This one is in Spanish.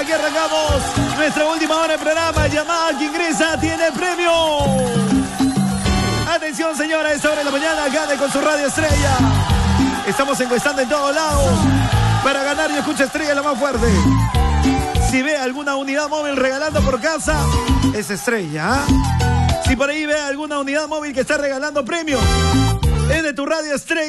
aquí arrancamos nuestra última hora de programa. Llamada que ingresa tiene premio. Atención, señora, es hora de la mañana. Gane con su radio Estrella. Estamos encuestando en todos lados. Para ganar, yo escucho Estrella la más fuerte. Si ve alguna unidad móvil regalando por casa, es Estrella. Si por ahí ve alguna unidad móvil que está regalando premios, es de tu radio Estrella.